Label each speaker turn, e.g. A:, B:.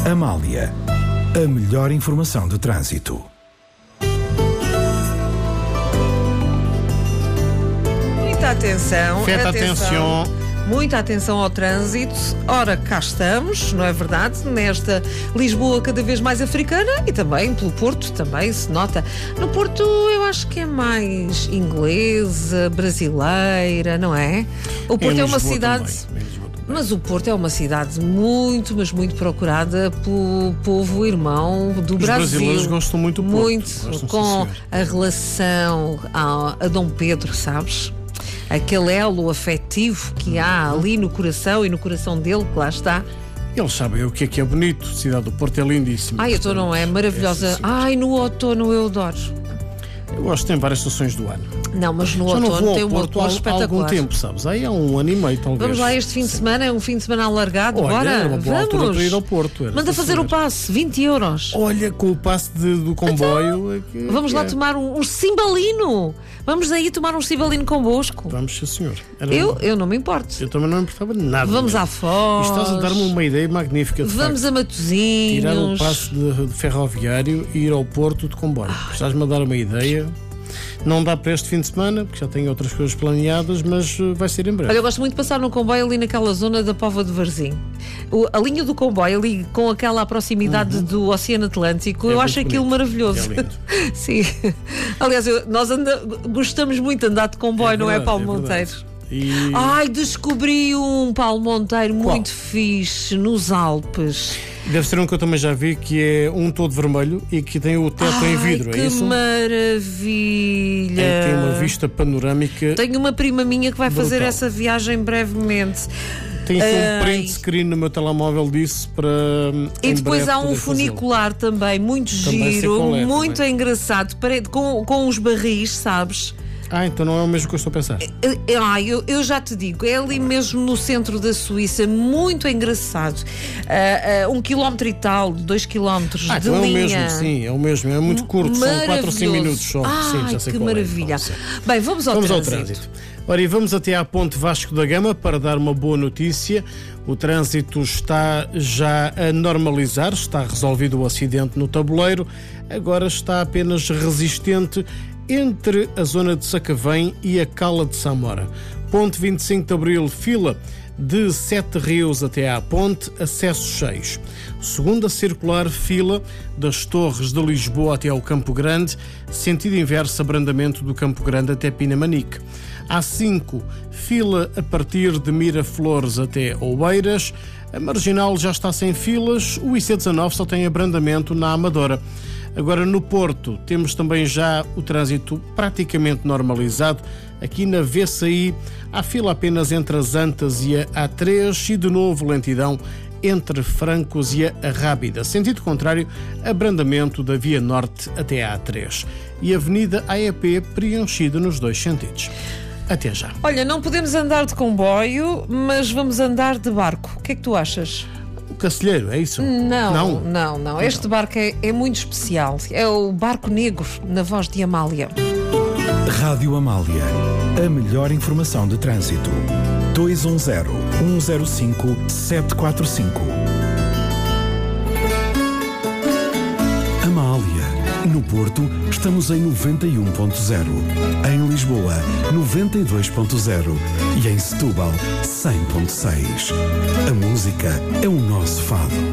A: Amália, a melhor informação de trânsito.
B: Muita atenção.
C: Atenção.
B: Muita atenção ao trânsito. Ora, cá estamos, não é verdade? Nesta Lisboa cada vez mais africana e também pelo Porto, também se nota. No Porto eu acho que é mais inglesa, brasileira, não é? O Porto é uma cidade... Mas o Porto é uma cidade muito, mas muito procurada pelo povo irmão do Brasil. Os
C: brasileiros gostam muito do Porto.
B: Muito, com a relação a Dom Pedro, sabes? Aquele elo afetivo que há ali no coração e no coração dele, que lá está.
C: Eles sabem o que é bonito. A cidade do Porto é lindíssima.
B: Ai, então não é maravilhosa. Ai, no outono eu adoro.
C: Eu gosto, tem várias estações do ano.
B: Não, mas no
C: Já não
B: outono
C: vou ao
B: tem uma
C: Porto
B: cor
C: há
B: espetacular.
C: algum tempo, sabes? Aí há 1 ano e meio, talvez.
B: Vamos lá este fim de semana, é um fim de semana alargado.
C: Olha,
B: Bora,
C: era uma boa altura
B: vamos.
C: para ir ao Porto.
B: Manda fazer o passe, 20 euros.
C: Olha, com o passe do comboio...
B: Então, vamos lá tomar um cimbalino. Vamos aí tomar um cimbalino convosco.
C: Vamos, sim, senhor.
B: Eu não me importo.
C: Eu também não me importava nada.
B: Vamos à Foz.
C: E estás a dar-me uma ideia magnífica, de
B: Vamos
C: facto.
B: a Matosinhos.
C: Tirar o passe de ferroviário e ir ao Porto de comboio. Estás-me a dar uma ideia... Não dá para este fim de semana, porque já tenho outras coisas planeadas, mas vai ser em breve.
B: Olha, eu gosto muito de passar no comboio ali naquela zona da Póvoa de Varzim. A linha do comboio ali com aquela proximidade do Oceano Atlântico, eu acho aquilo maravilhoso.
C: É lindo.
B: Sim. Aliás, nós gostamos muito de andar de comboio, não é, Paulo Monteiro? Ai, descobri um Paulo Monteiro muito fixe nos Alpes.
C: Deve ser um que eu também já vi, que é um todo vermelho e que tem o teto em vidro, é isso?
B: Que maravilha!
C: Tem uma vista panorâmica.
B: Tenho uma prima minha que vai fazer
C: brutal.
B: essa viagem brevemente.
C: Tem um print screen no meu telemóvel disso para.
B: E depois há um funicular também, muito giro, muito engraçado, com uns barris, sabes?
C: Então não é o mesmo que eu estou a pensar.
B: Eu já te digo, é ali mesmo no centro da Suíça, muito engraçado. 1 quilómetro e tal, 2 quilómetros de
C: então
B: linha.
C: É o mesmo, sim, é o mesmo. É muito curto, são 4 ou 5 minutos só. Sim, já sei
B: que
C: qual
B: maravilha.
C: É.
B: Bem, vamos ao trânsito.
C: Ora, e vamos até à Ponte Vasco da Gama para dar uma boa notícia. O trânsito está já a normalizar, está resolvido o acidente no tabuleiro, agora está apenas resistente entre a zona de Sacavém e a Cala de Samora. Ponte 25 de Abril, fila de 7 Rios até à ponte, acessos cheios. Segunda circular, fila das Torres de Lisboa até ao Campo Grande, sentido inverso, abrandamento do Campo Grande até Pinamanique. A5, fila a partir de Miraflores até Oeiras. A Marginal já está sem filas, o IC19 só tem abrandamento na Amadora. Agora no Porto temos também já o trânsito praticamente normalizado. Aqui na VCI há fila apenas entre as Antas e a A3 e de novo lentidão entre Francos e a Rábida. Sentido contrário, abrandamento da Via Norte até a A3 e a Avenida AEP preenchida nos 2 sentidos. Até já.
B: Olha, não podemos andar de comboio, mas vamos andar de barco. O que é que tu achas?
C: O Cacilheiro, é isso?
B: Não. Este barco é muito especial. É o Barco Negro, na voz de Amália.
A: Rádio Amália, a melhor informação de trânsito. 210-105-745. Amália. No Porto, estamos em 91.0. Em Lisboa, 92.0. E em Setúbal, 100.6. A música é o nosso fado.